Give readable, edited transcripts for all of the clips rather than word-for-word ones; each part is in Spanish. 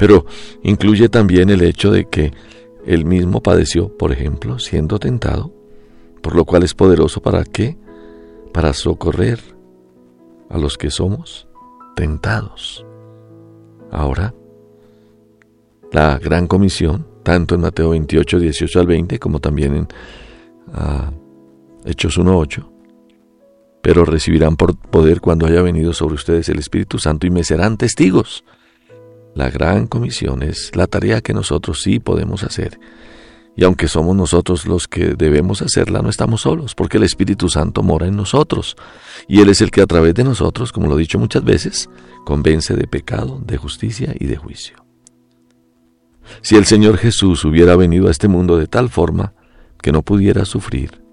Pero incluye también el hecho de que Él mismo padeció, por ejemplo, siendo tentado, por lo cual es poderoso ¿para qué? Para socorrer a los que somos tentados. Ahora, la gran comisión, tanto en Mateo 28, 18 al 20, como también en Hechos 1, 8, pero recibirán por poder cuando haya venido sobre ustedes el Espíritu Santo y me serán testigos. La gran comisión es la tarea que nosotros sí podemos hacer. Y aunque somos nosotros los que debemos hacerla, no estamos solos, porque el Espíritu Santo mora en nosotros. Y Él es el que a través de nosotros, como lo he dicho muchas veces, convence de pecado, de justicia y de juicio. Si el Señor Jesús hubiera venido a este mundo de tal forma que no pudiera sufrir,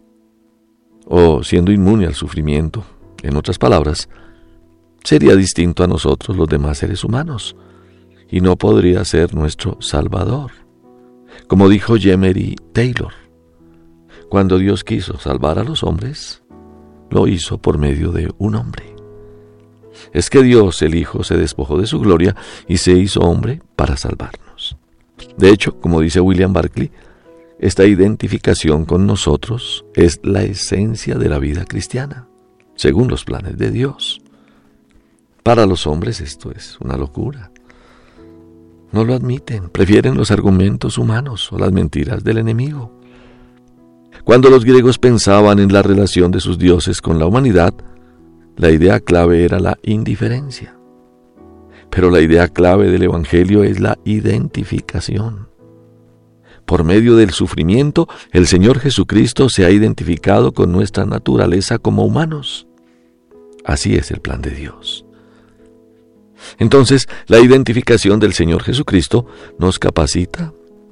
o siendo inmune al sufrimiento, en otras palabras, sería distinto a nosotros los demás seres humanos, y no podría ser nuestro Salvador. Como dijo Jemery Taylor, cuando Dios quiso salvar a los hombres, lo hizo por medio de un hombre. Es que Dios, el Hijo, se despojó de su gloria y se hizo hombre para salvarnos. De hecho, como dice William Barclay, esta identificación con nosotros es la esencia de la vida cristiana, según los planes de Dios. Para los hombres esto es una locura. No lo admiten, prefieren los argumentos humanos o las mentiras del enemigo. Cuando los griegos pensaban en la relación de sus dioses con la humanidad, la idea clave era la indiferencia. Pero la idea clave del Evangelio es la identificación. Por medio del sufrimiento, el Señor Jesucristo se ha identificado con nuestra naturaleza como humanos. Así es el plan de Dios. Entonces, la identificación del Señor Jesucristo nos capacita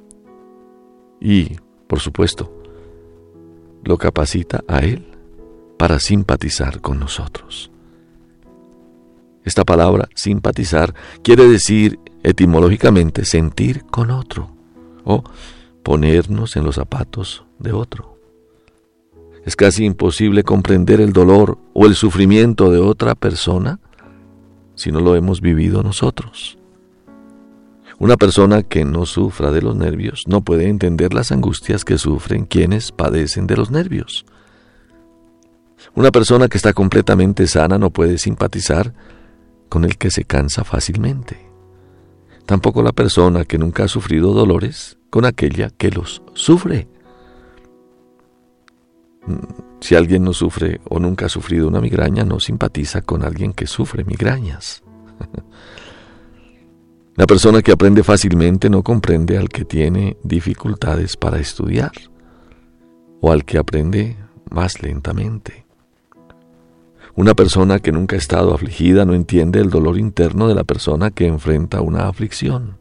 y, por supuesto, lo capacita a Él para simpatizar con nosotros. Esta palabra, simpatizar, quiere decir etimológicamente sentir con otro o ponernos en los zapatos de otro. Es casi imposible comprender el dolor o el sufrimiento de otra persona si no lo hemos vivido nosotros. Una persona que no sufra de los nervios no puede entender las angustias que sufren quienes padecen de los nervios. Una persona que está completamente sana no puede simpatizar con el que se cansa fácilmente. Tampoco la persona que nunca ha sufrido dolores con aquella que los sufre. Si alguien no sufre o nunca ha sufrido una migraña, no simpatiza con alguien que sufre migrañas. La persona que aprende fácilmente no comprende al que tiene dificultades para estudiar o al que aprende más lentamente. Una persona que nunca ha estado afligida no entiende el dolor interno de la persona que enfrenta una aflicción.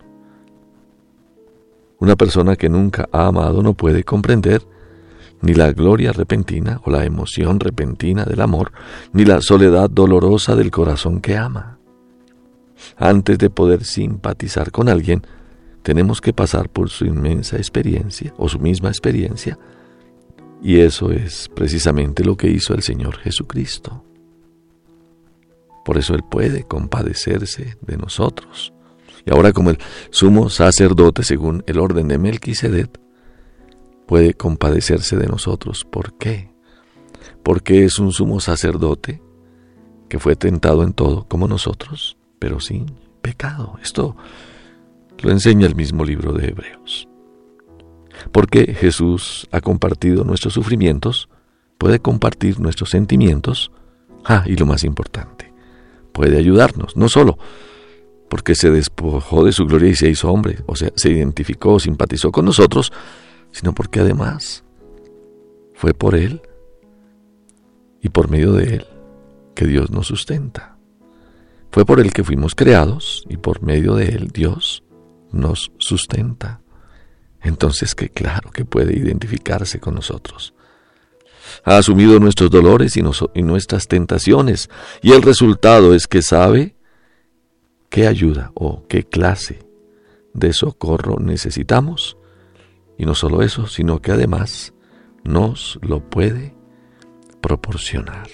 Una persona que nunca ha amado no puede comprender ni la gloria repentina o la emoción repentina del amor, ni la soledad dolorosa del corazón que ama. Antes de poder simpatizar con alguien, tenemos que pasar por su inmensa experiencia o su misma experiencia, y eso es precisamente lo que hizo el Señor Jesucristo. Por eso Él puede compadecerse de nosotros. Y ahora, como el sumo sacerdote, según el orden de Melquisedec, puede compadecerse de nosotros. ¿Por qué? Porque es un sumo sacerdote que fue tentado en todo, como nosotros, pero sin pecado. Esto lo enseña el mismo libro de Hebreos. Porque Jesús ha compartido nuestros sufrimientos, puede compartir nuestros sentimientos, y lo más importante, puede ayudarnos, no solo porque se despojó de su gloria y se hizo hombre, o sea, se identificó, simpatizó con nosotros, sino porque además fue por Él y por medio de Él que Dios nos sustenta. Fue por Él que fuimos creados y por medio de Él Dios nos sustenta. Entonces, que claro que puede identificarse con nosotros. Ha asumido nuestros dolores y nuestras tentaciones, y el resultado es que sabe qué ayuda o qué clase de socorro necesitamos, y no solo eso, sino que además nos lo puede proporcionar.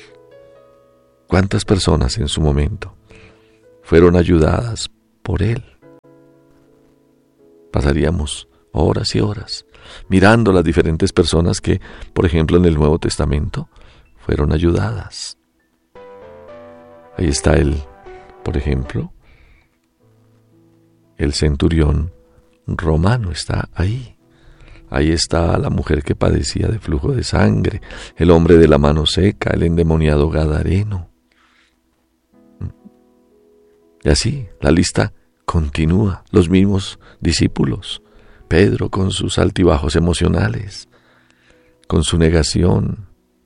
¿Cuántas personas en su momento fueron ayudadas por Él? Pasaríamos horas y horas mirando las diferentes personas que, por ejemplo, en el Nuevo Testamento fueron ayudadas. Ahí está por ejemplo, el centurión romano está ahí. Ahí está la mujer que padecía de flujo de sangre, el hombre de la mano seca, el endemoniado gadareno. Y así, la lista continúa. Los mismos discípulos, Pedro con sus altibajos emocionales, con su negación,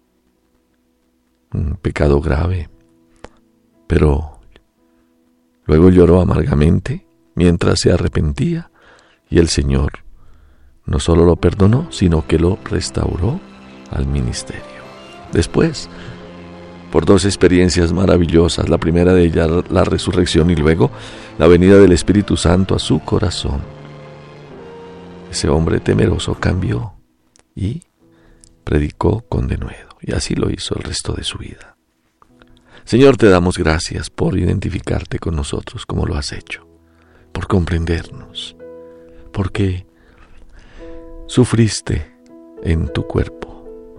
un pecado grave, pero luego lloró amargamente mientras se arrepentía, y el Señor no solo lo perdonó, sino que lo restauró al ministerio. Después, por 2 experiencias maravillosas, la primera de ellas la resurrección y luego la venida del Espíritu Santo a su corazón, ese hombre temeroso cambió y predicó con denuedo, y así lo hizo el resto de su vida. Señor, te damos gracias por identificarte con nosotros como lo has hecho, por comprendernos, porque sufriste en tu cuerpo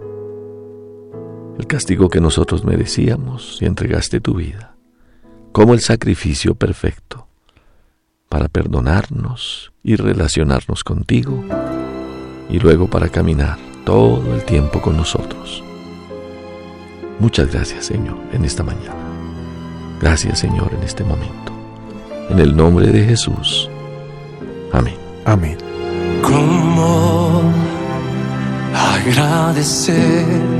el castigo que nosotros merecíamos y entregaste tu vida como el sacrificio perfecto para perdonarnos y relacionarnos contigo y luego para caminar todo el tiempo con nosotros. Muchas gracias, Señor, en esta mañana. Gracias, Señor, en este momento. En el nombre de Jesús. Amén. Amén. ¿Cómo agradecer